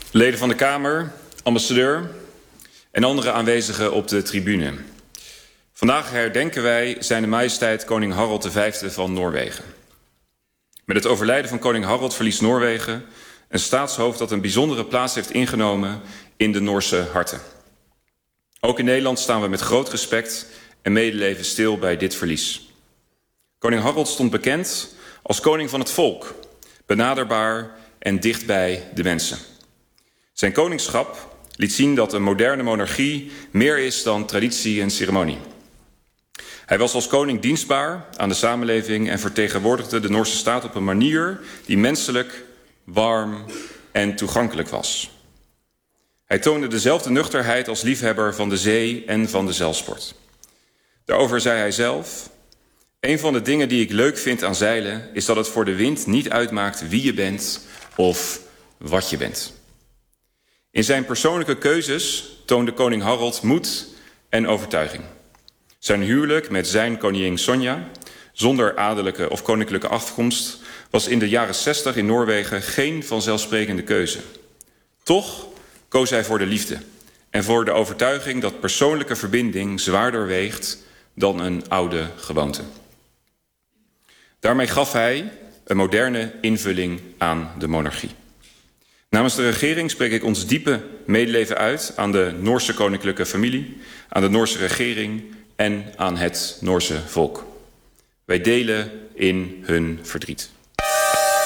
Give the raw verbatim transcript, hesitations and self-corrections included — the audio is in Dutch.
Leden van de Kamer, ambassadeur en andere aanwezigen op de tribune. Vandaag herdenken wij zijn majesteit koning Harald de Vijfde van Noorwegen. Met het overlijden van koning Harald verliest Noorwegen een staatshoofd dat een bijzondere plaats heeft ingenomen in de Noorse harten. Ook in Nederland staan we met groot respect en medeleven stil bij dit verlies. Koning Harald stond bekend als koning van het volk, benaderbaar en dicht bij de mensen. Zijn koningschap liet zien dat een moderne monarchie meer is dan traditie en ceremonie. Hij was als koning dienstbaar aan de samenleving en vertegenwoordigde de Noorse staat op een manier die menselijk, warm en toegankelijk was. Hij toonde dezelfde nuchterheid als liefhebber van de zee en van de zeilsport. Daarover zei hij zelf: een van de dingen die ik leuk vind aan zeilen is dat het voor de wind niet uitmaakt wie je bent of wat je bent. In zijn persoonlijke keuzes toonde koning Harald moed en overtuiging. Zijn huwelijk met zijn koningin Sonja, zonder adellijke of koninklijke afkomst, was in de jaren zestig in Noorwegen geen vanzelfsprekende keuze. Toch koos hij voor de liefde en voor de overtuiging dat persoonlijke verbinding zwaarder weegt dan een oude gewoonte. Daarmee gaf hij een moderne invulling aan de monarchie. Namens de regering spreek ik ons diepe medeleven uit aan de Noorse koninklijke familie, aan de Noorse regering en aan het Noorse volk. Wij delen in hun verdriet.